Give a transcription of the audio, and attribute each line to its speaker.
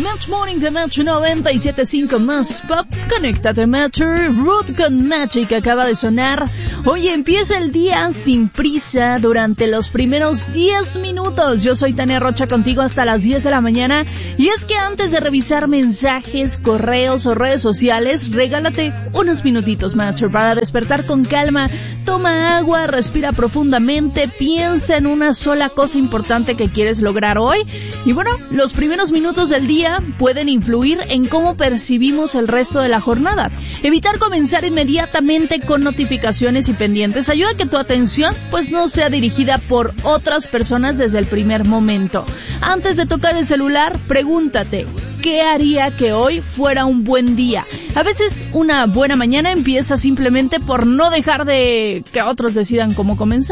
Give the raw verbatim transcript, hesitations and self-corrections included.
Speaker 1: Match Morning de Match noventa y siete punto cinco más Pop. Conéctate, Matcher. Root con Magic acaba de sonar. Hoy empieza el día sin prisa durante los primeros diez minutos. Yo soy Tania Rocha contigo hasta las diez de la mañana. Y es que antes de revisar mensajes, correos o redes sociales, regálate unos minutitos, Matcher, para despertar con calma. Toma agua, respira profundamente, piensa en una sola cosa importante que quieres lograr hoy. Y bueno, los primeros minutos del día pueden influir en cómo percibimos el resto de la jornada. Evitar comenzar inmediatamente con notificaciones y pendientes ayuda a que tu atención pues no sea dirigida por otras personas desde el primer momento. Antes de tocar el celular, pregúntate, ¿qué haría que hoy fuera un buen día? A veces una buena mañana empieza simplemente por no dejar de que otros decidan cómo comenzar.